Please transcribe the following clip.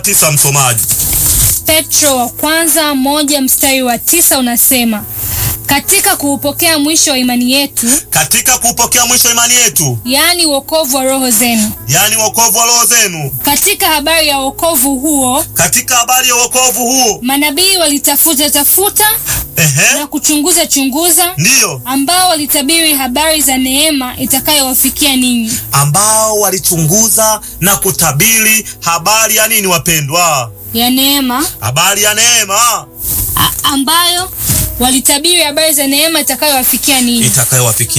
9 msomaji. Petro wa kwanza 1:9 unasema, katika kuupokea mwisho wa imani yetu, yaani wokovu wa roho zenu. Katika habari ya wokovu huo, manabii walitafuta na kuchunguza, ndiyo, ambao walitabiri habari za neema itakayowafikia ninyi. Ambao walichunguza na kutabiri habari ya nini wapendwa? Ya neema. Habari ya neema. Ambayo walitabiri habari za neema itakayowafikia ninyi.